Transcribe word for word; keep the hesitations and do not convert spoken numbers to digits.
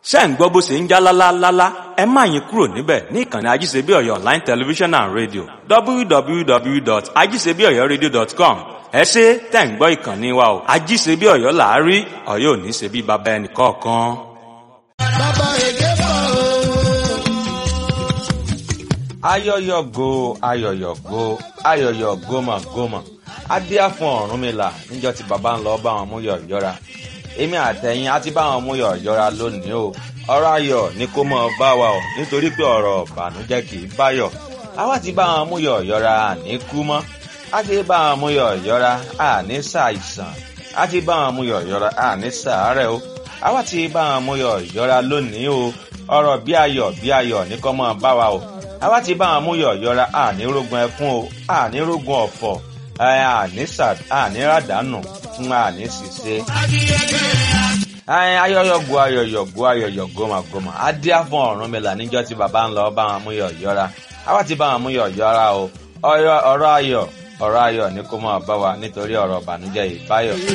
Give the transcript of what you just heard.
ṣé ń gbọ́ bó ṣe ń já lálálálá ẹ má yín kúrò níbẹ̀ ní ìkànnì ajíṣebí ọ̀yọ́ online television and radio w w w dot ajíṣebí ọ̀yọ́ radio dot com ẹ ṣé tẹ̀ ń gbọ́ ìkànnì wa o ajíṣebí ọ̀yọ́ làárí ọ̀yọ́ ò ní ṣe bí baba ẹnì kọ̀ọ̀kan. Bàbá èké bọ̀ o. ayọyọgo ayọyọgo ayọyọ gómàgómà adíá fún Ọ̀rúnmìlà níjọ́ tí bàbá ń lọ bá wọn mú yọ̀yọ́ra èmi àtẹ̀yìn á ti bá wọn mú yọ̀yọ́ra lónìí o ọ̀rọ̀ ayọ̀ ni kó mọ́ bá wa o nítorí pé ọ̀rọ̀ ìbànújẹ́ kì í báyọ̀ àwa ti bá wọn mú yọ̀yọ́ra àní kú mọ́ á ti bá wọn mú yọ̀yọ́ra àní ṣàìsàn á ti bá wọn mú yọ̀yọ́ra àní ṣàárẹ̀ o àwa ti bá wọn mú yọ̀yọ́ra lónìí o ọ̀rọ̀ bí ayọ̀ bí ayọ̀ ní kó mọ́ bá wa o àwa ti bá wọn mú yọ̀yọ́ra àní rógun ẹkún o àní rógun ọ̀fọ̀ àní ràdánù fún àní ṣìṣe. ayọyọgo ayọyọgo ayọyọgo màgòmà adíá fún Ọ̀rúnmìlà níjọ́ tí bàbá ń lọ bá wọn mú yọ̀yọ́ra àwa ti bá wọn mú yọ̀yọ́ra o ọ̀rọ̀ ayọ̀ ọ̀rọ̀ ayọ̀ ní kó máa bá wa nítorí ọ̀rọ̀ ìbànújẹ́ ìbáyọ̀.